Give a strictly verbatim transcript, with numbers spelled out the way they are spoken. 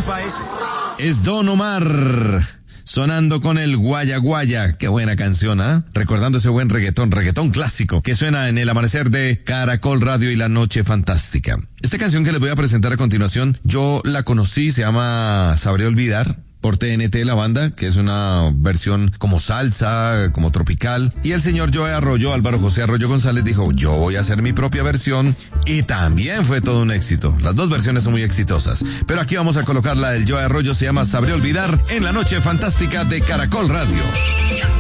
trampa eso. Es Don Omar, sonando con el Guaya Guaya. Qué buena canción, ¿ah? ¿eh? Recordando ese buen reggaetón, reggaetón clásico, que suena en el amanecer de Caracol Radio y la noche fantástica. Esta canción que les voy a presentar a continuación, yo la conocí, se llama Sabré Olvidar, por T N T la banda, que es una versión como salsa, como tropical. Y el señor Joe Arroyo, Álvaro José Arroyo González, dijo, yo voy a hacer mi propia versión, y también fue todo un éxito. Las dos versiones son muy exitosas. Pero aquí vamos a colocar la del Joe Arroyo, se llama Sabré Olvidar, en la noche fantástica de Caracol Radio.